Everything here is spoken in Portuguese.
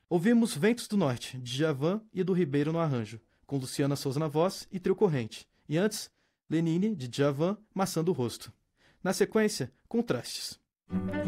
Ouvimos Ventos do Norte, de Djavan e do Ribeiro no arranjo, com Luciana Souza na voz e trio corrente. E antes, Lenine, de Djavan, Maçã do Rosto. Na sequência, Contrastes.